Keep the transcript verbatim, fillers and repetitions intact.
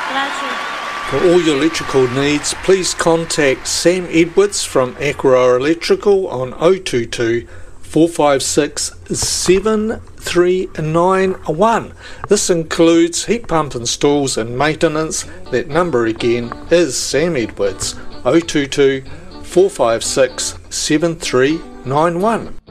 Gracias. For all your electrical needs, please contact Sam Edwards from Aquaroa Electrical on oh two two, four five six, seven three nine one. This includes heat pump installs and maintenance. That number again is Sam Edwards, oh two two, four five six, seven three nine one.